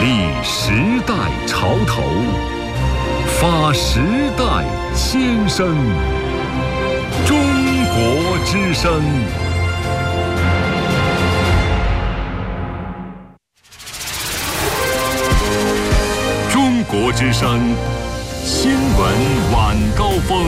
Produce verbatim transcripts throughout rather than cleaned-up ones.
立时代潮头，发时代先声。中国之声。中国之声新闻晚高峰。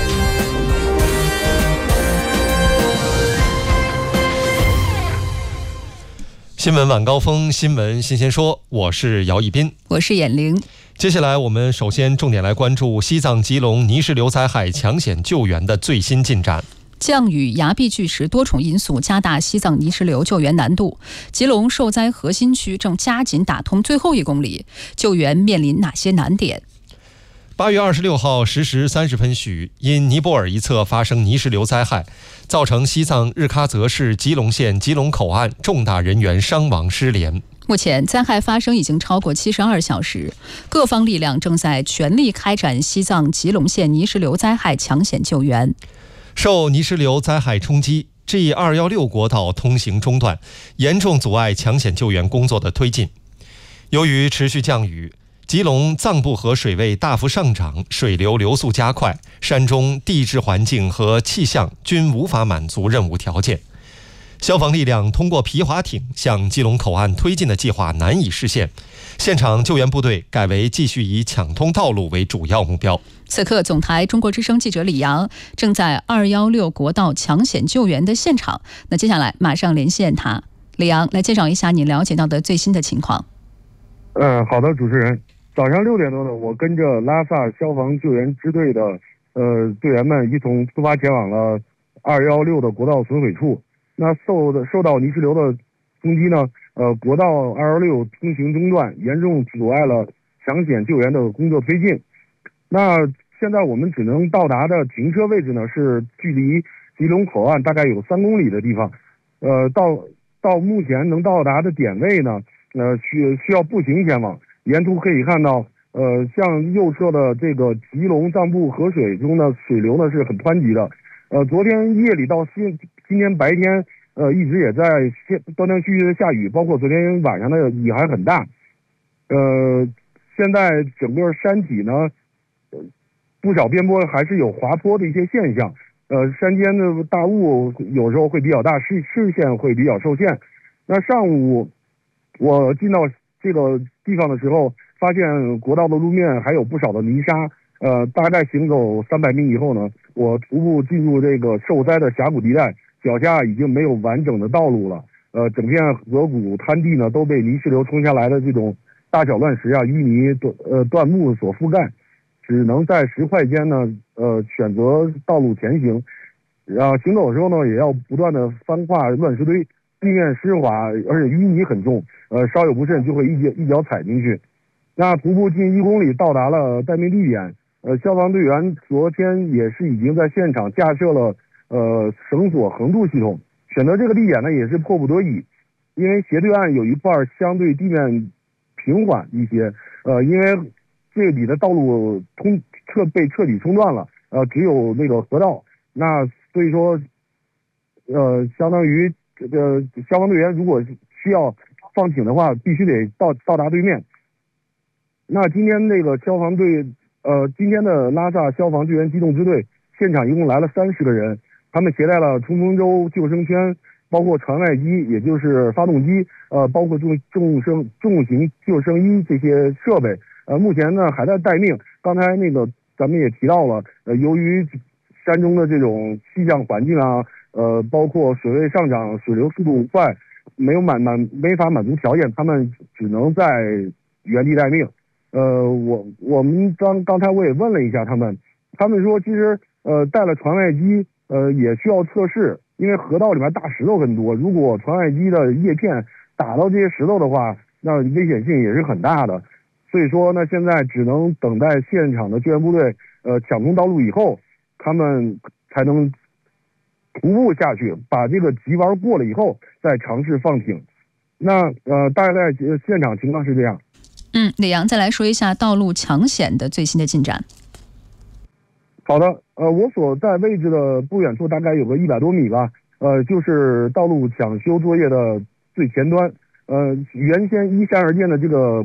新闻晚高峰，新闻新鲜说，我是姚一斌， 我是眼玲。 接下来我们首先重点来关注西藏吉隆泥石流灾害抢险救援的最新进展。 降雨、崖壁巨石多重因素加大西藏泥石流救援难度，吉隆受灾核心区正加紧打通最后一公里，救援面临哪些难点？ 八月二十六号十时三十分许，因尼泊尔一侧发生泥石流灾害，造成西藏日喀则市吉隆县吉隆口岸重大人员伤亡失联。 目前灾害发生已经超过七十二小时，各方力量正在全力开展西藏吉隆县泥石流灾害抢险救援。 受泥石流灾害冲击， G 二一六国道通行中断，严重阻碍抢险救援工作的推进。由于持续降雨，吉隆藏布河水位大幅上涨，水流流速加快，山中地质环境和气象均无法满足任务条件。消防力量通过皮划艇向吉隆口岸推进的计划难以实现，现场救援部队改为继续以抢通道路为主要目标。 此刻，总台中国之声记者李阳正在二一六国道抢险救援的现场。那接下来马上连线他，李阳来介绍一下你了解到的最新的情况。 嗯，好的，主持人。早上六点多呢，我跟着拉萨消防救援支队的呃队员们一同出发前往了二一六的国道损毁处。那受的受到泥石流的冲击呢，呃，国道二一六通行中断，严重阻碍了抢险救援的工作推进。那现在我们只能到达的停车位置呢，是距离吉隆口岸大概有三公里的地方。呃，到到目前能到达的点位呢，呃，需需要步行前往。沿途可以看到，呃，向右侧的这个吉隆藏布河水中的水流呢是很湍急的。呃，昨天夜里到今今天白天，呃，一直也在断断续续的下雨，包括昨天晚上的雨还很大。呃，现在整个山体呢，不少边坡还是有滑坡的一些现象。呃，山间的大雾有时候会比较大，视视线会比较受限。那上午我进到这个地方的时候，发现国道的路面还有不少的泥沙。呃，大概行走三百米以后呢，我徒步进入这个受灾的峡谷地带，脚下已经没有完整的道路了。呃，整片河谷滩地呢都被泥石流冲下来的这种大小乱石啊、淤泥、呃断木所覆盖，只能在石块间呢，呃选择道路前行。然后行走的时候呢，也要不断的翻跨乱石堆，地面湿滑，而且淤泥很重，呃，稍有不慎就会一脚一脚踩进去。那徒步近一公里到达了待命地点，呃，消防队员昨天也是已经在现场架设了呃绳索横渡系统。选择这个地点呢，也是迫不得已，因为斜对岸有一块相对地面平缓一些，呃，因为这里的道路通彻被彻底冲断了，呃，只有那个河道，那所以说，呃，相当于这个消防队员如果需要放艇的话，必须得到到达对面。那今天那个消防队，呃，今天的拉萨消防救援机动支队现场一共来了三十个人，他们携带了冲锋舟、救生圈，包括船外机，也就是发动机，呃，包括重重生重型救生衣这些设备，呃，目前呢还在待命。刚才那个咱们也提到了，呃，由于山中的这种气象环境啊，呃，包括水位上涨、水流速度快，没有满满没法满足条件，他们只能在原地待命。呃，我我们刚刚才我也问了一下他们，他们说其实呃带了船外机，呃也需要测试，因为河道里面大石头很多，如果船外机的叶片打到这些石头的话，那危险性也是很大的。所以说呢，现在只能等待现场的救援部队呃抢通道路以后，他们才能徒步下去，把这个急弯过了以后再尝试放艇。那呃大概现场情况是这样。 嗯，李阳再来说一下道路抢险的最新的进展。 好的，呃，我所在位置的不远处大概有个一百多米吧，呃，就是道路抢修作业的最前端。呃，原先依山而建的这个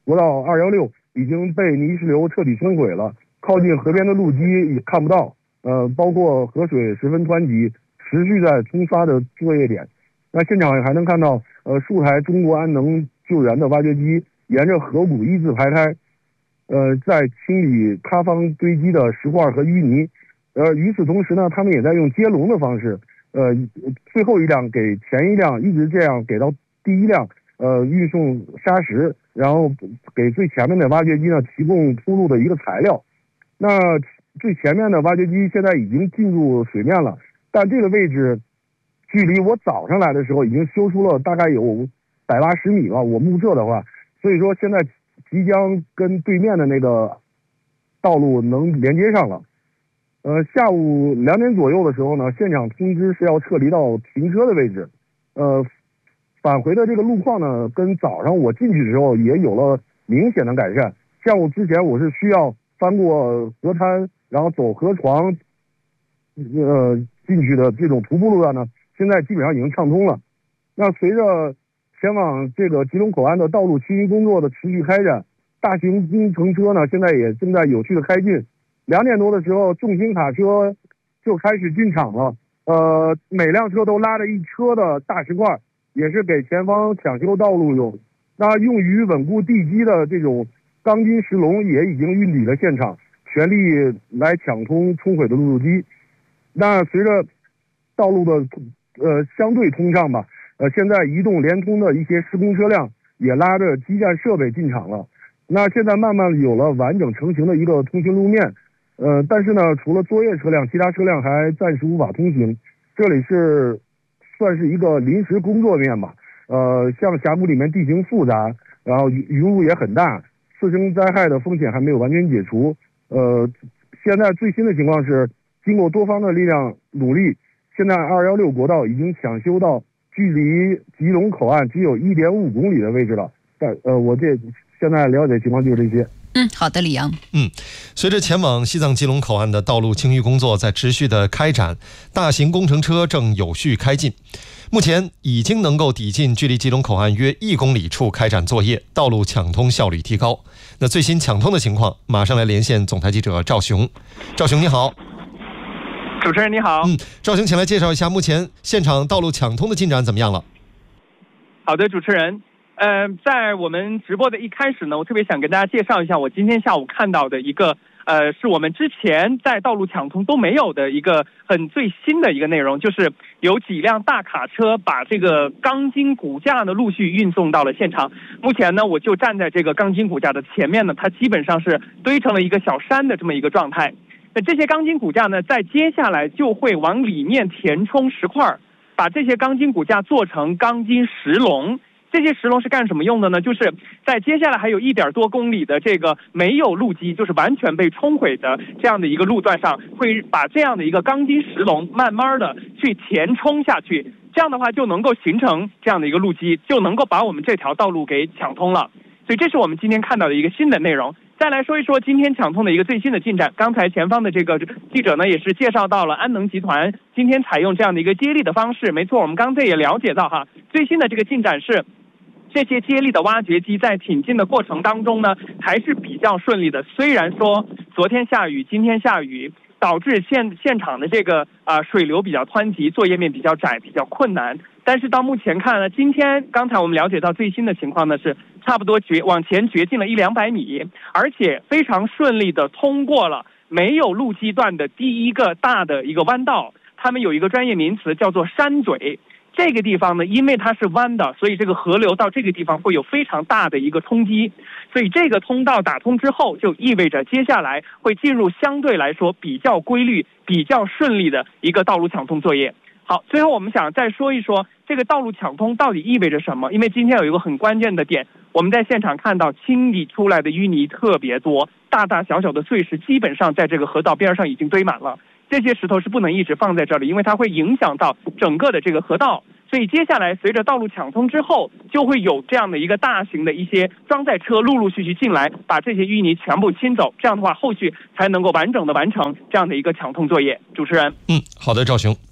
国道二幺六已经被泥石流彻底冲毁了，靠近河边的路基也看不到，呃，包括河水十分湍急，持续在冲刷的作业点。那现场还能看到，呃，数台中国安能救援的挖掘机沿着河谷一字排开，呃，在清理塌方堆积的石块和淤泥。呃，与此同时呢，他们也在用接龙的方式，呃，最后一辆给前一辆，一直这样给到第一辆，呃，运送砂石，然后给最前面的挖掘机呢提供铺路的一个材料。那最前面的挖掘机现在已经进入水面了，但这个位置距离我早上来的时候已经修出了大概有百八十米吧，我目测的话，所以说现在即将跟对面的那个道路能连接上了。呃，下午两点左右的时候呢，现场通知是要撤离到停车的位置。呃，返回的这个路况呢，跟早上我进去的时候也有了明显的改善。像我之前我是需要翻过河滩，然后走河床，呃，进去的这种徒步路段呢，现在基本上已经畅通了。那随着前往这个吉隆口岸的道路清淤工作的持续开展，大型工程车呢，现在也正在有序的开进。两点多的时候，重型卡车就开始进场了。呃，每辆车都拉着一车的大石块，也是给前方抢修道路用。那用于稳固地基的这种钢筋石龙也已经运抵了现场，全力来抢通冲毁的路基。那随着道路的呃相对通畅吧，呃，现在移动联通的一些施工车辆也拉着基站设备进场了。那现在慢慢有了完整成型的一个通行路面。呃，但是呢，除了作业车辆，其他车辆还暂时无法通行。这里是算是一个临时工作面吧。呃，像峡谷里面地形复杂，然后云雾也很大，次生灾害的风险还没有完全解除。呃，现在最新的情况是，经过多方的力量努力，现在二幺六国道已经抢修到距离吉隆口岸只有一点五公里的位置了。但呃，我这现在了解情况就是这些。 嗯，好的，李阳。 嗯，随着前往西藏吉隆口岸的道路清淤工作在持续的开展，大型工程车正有序开进。目前已经能够抵近距离吉隆口岸约一公里处开展作业，道路抢通效率提高。那最新抢通的情况，马上来连线总台记者赵雄。赵雄你好。 主持人你好。 嗯，赵雄，请来介绍一下目前现场道路抢通的进展怎么样了？ 好的，主持人。呃，在我们直播的一开始呢，我特别想跟大家介绍一下我今天下午看到的一个呃，是我们之前在道路抢通都没有的一个很最新的一个内容，就是有几辆大卡车把这个钢筋骨架呢陆续运送到了现场。目前呢，我就站在这个钢筋骨架的前面呢，它基本上是堆成了一个小山的这么一个状态。那这些钢筋骨架呢，在接下来就会往里面填充石块，把这些钢筋骨架做成钢筋石龙。这些石龙是干什么用的呢？就是在接下来还有一点多公里的这个没有路基，就是完全被冲毁的这样的一个路段上，会把这样的一个钢筋石龙慢慢的去填充下去，这样的话就能够形成这样的一个路基，就能够把我们这条道路给抢通了。所以这是我们今天看到的一个新的内容。再来说一说今天抢通的一个最新的进展。刚才前方的这个记者呢，也是介绍到了安能集团今天采用这样的一个接力的方式。没错，我们刚才也了解到哈，最新的这个进展是，这些接力的挖掘机在挺进的过程当中呢，还是比较顺利的。虽然说昨天下雨，今天下雨，导致现现场的这个啊、呃、水流比较湍急，作业面比较窄，比较困难。但是到目前看呢，今天刚才我们了解到最新的情况呢，是差不多掘往前掘进了一两百米，而且非常顺利的通过了没有路基段的第一个大的一个弯道。他们有一个专业名词叫做山嘴。这个地方呢，因为它是弯的，所以这个河流到这个地方会有非常大的一个冲击，所以这个通道打通之后，就意味着接下来会进入相对来说比较规律、比较顺利的一个道路抢通作业。好，最后我们想再说一说这个道路抢通到底意味着什么？因为今天有一个很关键的点，我们在现场看到清理出来的淤泥特别多，大大小小的碎石基本上在这个河道边上已经堆满了。这些石头是不能一直放在这里，因为它会影响到整个的这个河道。所以接下来随着道路抢通之后，就会有这样的一个大型的一些装载车陆陆续续进来，把这些淤泥全部清走。这样的话，后续才能够完整的完成这样的一个抢通作业。主持人， 嗯，好的，赵雄。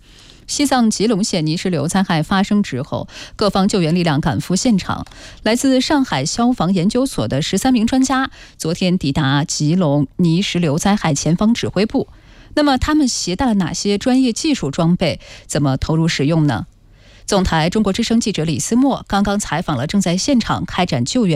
西藏吉隆县泥石流灾害发生之后，各方救援力量赶赴现场。来自上海消防研究所的十三名专家昨天抵达吉隆泥石流灾害前方指挥部。那么他们携带了哪些专业技术装备？怎么投入使用呢？总台中国之声记者李思墨刚刚采访了正在现场开展救援